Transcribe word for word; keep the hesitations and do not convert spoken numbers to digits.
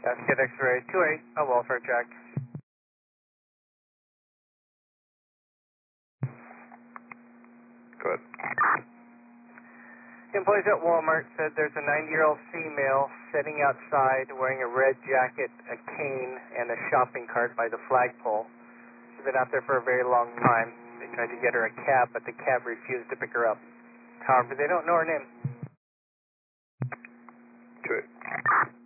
That's Kid X-ray two eight, a welfare check. Go ahead. Employees at Walmart said there's a ninety-year-old female sitting outside wearing a red jacket, a cane, and a shopping cart by the flagpole. She's been out there for a very long time. They tried to get her a cab, but the cab refused to pick her up. However, they don't know her name. Two eight.